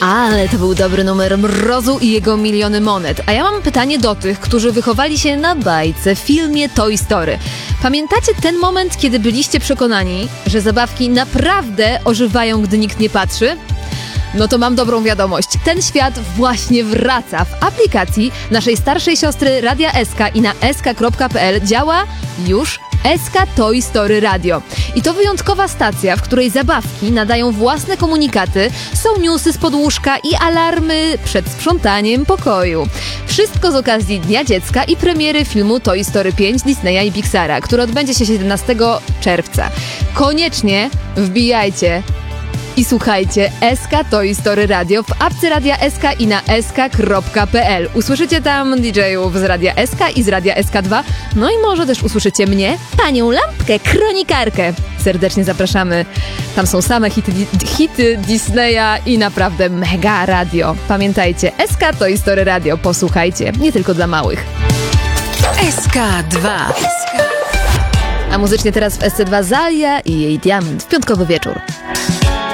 Ale to był dobry numer Mrozu i jego miliony monet. A ja mam pytanie do tych, którzy wychowali się na bajce, filmie Toy Story. Pamiętacie ten moment, kiedy byliście przekonani, że zabawki naprawdę ożywają, gdy nikt nie patrzy? No to mam dobrą wiadomość. Ten świat właśnie wraca. W aplikacji naszej starszej siostry Radia SK i na sk.pl działa już SK Toy Story Radio. I to wyjątkowa stacja, w której zabawki nadają własne komunikaty, są newsy z podłóżka i alarmy przed sprzątaniem pokoju. Wszystko z okazji Dnia Dziecka i premiery filmu Toy Story 5 Disneya i Pixara, który odbędzie się 17 czerwca. Koniecznie wbijajcie i słuchajcie SK Toy Story Radio w apce Radia SK i na sk.pl. Usłyszycie tam DJ-ów z Radia SK i z Radia SK2. No i może też usłyszycie mnie, panią Lampkę, kronikarkę. Serdecznie zapraszamy. Tam są same hity Disneya i naprawdę mega radio. Pamiętajcie, SK Toy Story Radio. Posłuchajcie, nie tylko dla małych. SK2. A muzycznie teraz w SC2 Zalia i jej Diament w piątkowy wieczór.